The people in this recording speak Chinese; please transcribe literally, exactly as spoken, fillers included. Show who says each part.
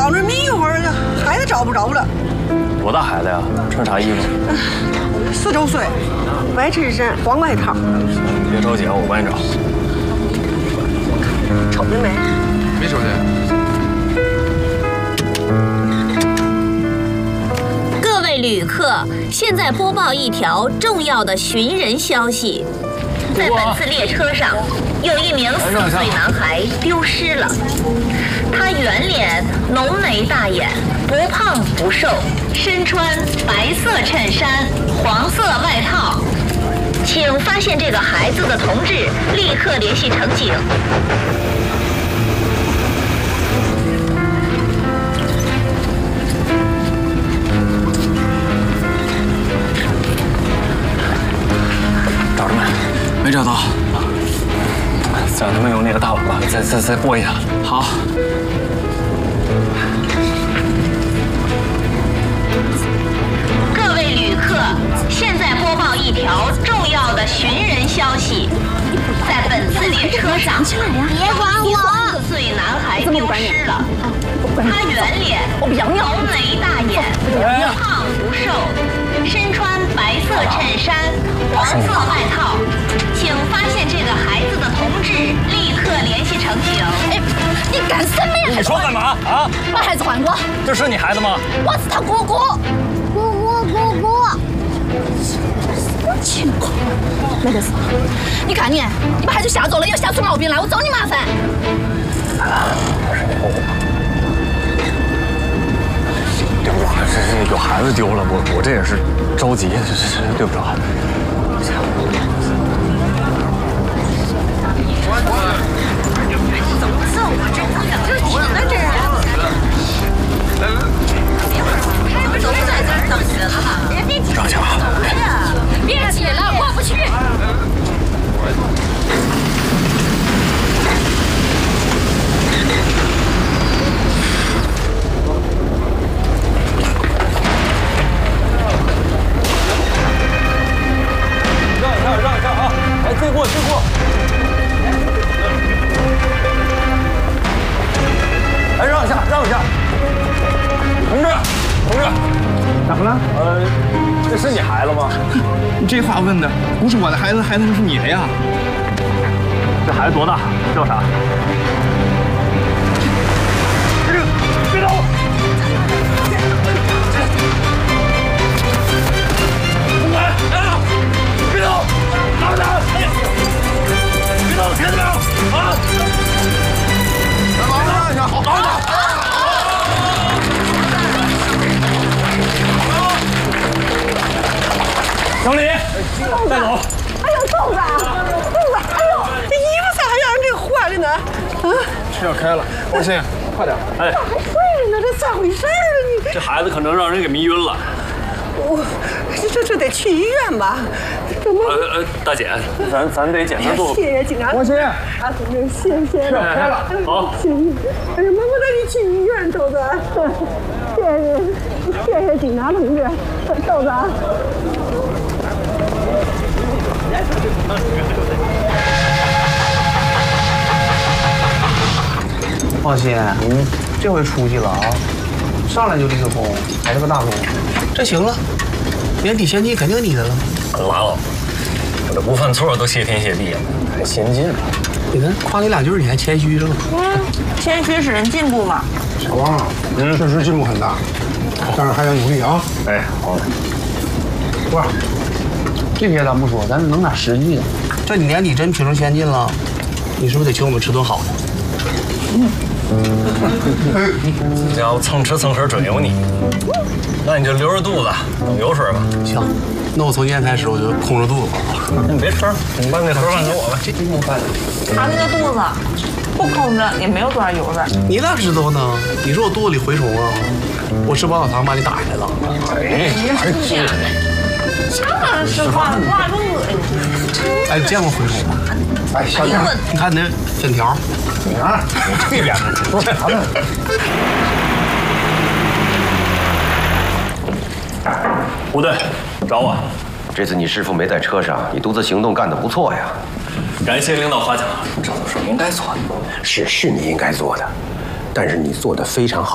Speaker 1: 当着迷糊儿，孩子找不着了。
Speaker 2: 多大孩子呀？穿啥衣服？
Speaker 1: 四周岁，白衬衫，黄外套。
Speaker 2: 你别着急啊，我帮你找。
Speaker 1: 瞅见没？
Speaker 3: 没瞅见。
Speaker 4: 各位旅客，现在播报一条重要的寻人消息。 在本次列车上，有一名四岁男孩丢失了。他圆脸、浓眉大眼，不胖不瘦，身穿白色衬衫、黄色外套。请发现这个孩子的同志立刻联系乘警。
Speaker 2: 找着没？ 没找到，咱他妈用那个大喇叭再再再播一下。好。
Speaker 4: 各位旅客，现在播报一条重要的寻人消息，在本次列车上，
Speaker 5: 别管我，
Speaker 4: 四岁男孩丢失了。他圆脸、浓眉大眼，不胖不瘦，身穿白色衬衫、黄色外套。 请发现这个孩子的同志，立刻联系乘警。
Speaker 5: 哎，你干什么呀？
Speaker 2: 你说干嘛啊？
Speaker 5: 把孩子还我！
Speaker 2: 这是你孩子吗？
Speaker 5: 我是他姑姑。姑姑姑姑。什么情况？没得事。你看你，你把孩子吓走了，又吓出毛病来，我找你麻烦。
Speaker 2: 对不住，这这有孩子丢了，我我这也是着急，这这这对不住。
Speaker 5: 怎么这么这这停在这儿啊？都在这儿等着了。别急，
Speaker 2: 让下啊！
Speaker 5: 别急了，过不去。
Speaker 2: 让一下，让一下啊！来，罪过，罪过。 哎，让一下，让一下，同志，同志，
Speaker 6: 咋了？
Speaker 2: 呃，这是你孩子吗？
Speaker 6: 你这话问的不是我的孩子，孩子是你的呀。
Speaker 2: 这孩子多大？叫啥？这个，别动！不管，啊！别动！拿着！哎呀！别动，听见没有？啊！
Speaker 3: 让一下，好，好，好。
Speaker 2: 小李，带走。
Speaker 1: 哎呦，豆子，豆子，哎呦，这衣服咋让人给换了呢？啊！
Speaker 3: 车要开了，王鑫，快点。
Speaker 2: 哎，
Speaker 1: 咋还睡着呢？这咋回事啊？你
Speaker 2: 这孩子可能让人给迷晕了。
Speaker 1: 我这这这得去医院吧？怎么？
Speaker 2: 呃呃，大姐，咱咱得检测度。
Speaker 1: 谢谢警察。
Speaker 6: 王鑫，
Speaker 1: 啊，同志，谢谢。
Speaker 6: 车要开了，
Speaker 2: 好。
Speaker 1: 谢谢。哎呀，妈，我带你去医院，豆子。谢谢，谢谢警察同志，豆子。
Speaker 6: 放心，嗯，这回出息了啊！上来就立个功，还是个大功，这行了，年底现金肯定你的了。
Speaker 2: 拉倒，我这不犯错都谢天谢地了，还先进了。
Speaker 6: 你看夸你两句，你还谦虚着呢。
Speaker 1: 嗯，谦虚使人进步嘛。
Speaker 7: 小王啊，嗯，确实进步很大，但是还要努力啊。
Speaker 2: 哎，好嘞。
Speaker 6: 不是，这些咱不说，咱弄点实际的。这你年底真评成先进了，你是不是得请我们吃顿好的？
Speaker 2: 嗯。这家伙蹭吃蹭喝准有你，那你就留着肚子等油水吧。
Speaker 6: 行，那我从今天开始我就空着肚子了。
Speaker 2: 你别吃了，你把那盒饭给我吧。
Speaker 6: 这这没饭。
Speaker 8: 他那个肚子不空着也没有多少油水。
Speaker 6: 你咋知道呢？你说我肚子里蛔虫啊？我吃保险糖把你打下来了。
Speaker 2: 哎，哎，
Speaker 8: 啥吃饭挂肚子？
Speaker 6: 哎，你见过蛔虫吗？
Speaker 7: 哎，小静，
Speaker 6: 你看你那粉条。
Speaker 7: 啊，
Speaker 2: 这边都是啥呢？胡队，找我。
Speaker 9: 这次你师傅没在车上，你独自行动干得不错呀。
Speaker 2: 感谢领导夸奖，这都是应该做的。
Speaker 9: 是是你应该做的，但是你做得非常好。